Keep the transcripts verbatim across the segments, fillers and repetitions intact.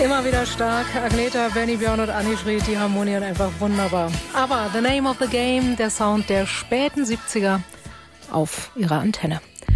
Immer wieder stark. Agneta, Benny, Björn und Anni-Fried, die harmonieren einfach wunderbar. Aber The Name of the Game, der Sound der späten siebziger auf ihrer Antenne.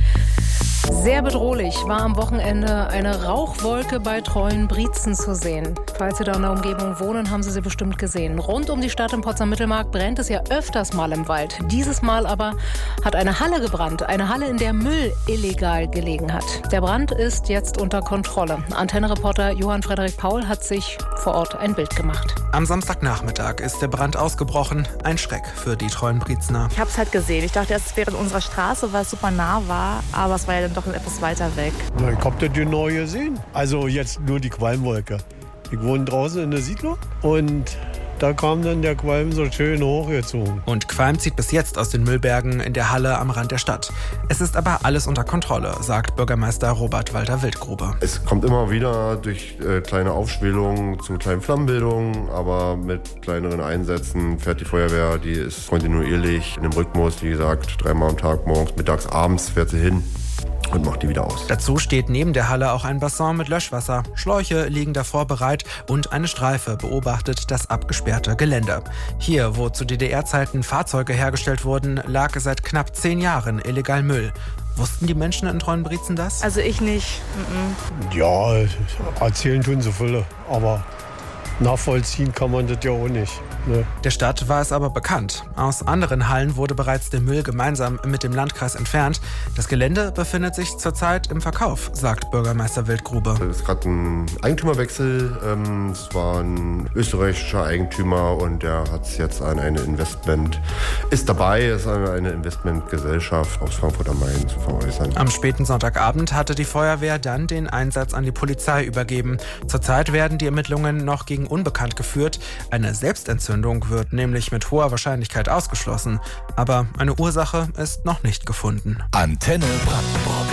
Sehr bedrohlich war am Wochenende eine Rauchwolke bei Treuenbrietzen zu sehen. Falls Sie da in der Umgebung wohnen, haben Sie sie bestimmt gesehen. Rund um die Stadt im Potsdamer Mittelmarkt brennt es ja öfters mal im Wald. Dieses Mal aber hat eine Halle gebrannt. Eine Halle, in der Müll illegal gelegen hat. Der Brand ist jetzt unter Kontrolle. Antenne-Reporter Johann Frederik Paul hat sich vor Ort ein Bild gemacht. Am Samstagnachmittag ist der Brand ausgebrochen. Ein Schreck für die Treuenbriezner. Ich habe es halt gesehen. Ich dachte erst, es wäre in unserer Straße, weil es super nah war. Aber es war ja dann doch etwas weiter weg. Na, ich hab das genau gesehen. Also jetzt nur die Qualmwolke. Ich wohne draußen in der Siedlung und da kam dann der Qualm so schön hochgezogen. Und Qualm zieht bis jetzt aus den Müllbergen in der Halle am Rand der Stadt. Es ist aber alles unter Kontrolle, sagt Bürgermeister Robert Walter-Wildgrube. Es kommt immer wieder durch äh, kleine Aufspielungen zu kleinen Flammenbildungen, aber mit kleineren Einsätzen fährt die Feuerwehr, die ist kontinuierlich in dem Rhythmus, wie gesagt, dreimal am Tag, morgens, mittags, abends fährt sie hin und macht die wieder aus. Dazu steht neben der Halle auch ein Bassin mit Löschwasser. Schläuche liegen davor bereit und eine Streife beobachtet das abgesperrte Gelände. Hier, wo zu D D R-Zeiten Fahrzeuge hergestellt wurden, lag seit knapp zehn Jahren illegal Müll. Wussten die Menschen in Treuenbrietzen das? Also ich nicht. Mhm. Ja, erzählen tun sie viele, aber nachvollziehen kann man das ja auch nicht. Ne? Der Stadt war es aber bekannt. Aus anderen Hallen wurde bereits der Müll gemeinsam mit dem Landkreis entfernt. Das Gelände befindet sich zurzeit im Verkauf, sagt Bürgermeister Wildgrube. Es ist gerade ein Eigentümerwechsel. Es war ein österreichischer Eigentümer und der hat es jetzt an eine Investment, ist dabei, es an eine Investmentgesellschaft aus Frankfurt am Main zu veräußern. Am späten Sonntagabend hatte die Feuerwehr dann den Einsatz an die Polizei übergeben. Zurzeit werden die Ermittlungen noch gegen Unbekannt geführt. Eine Selbstentzündung wird nämlich mit hoher Wahrscheinlichkeit ausgeschlossen. Aber eine Ursache ist noch nicht gefunden. Antenne Brandenburg.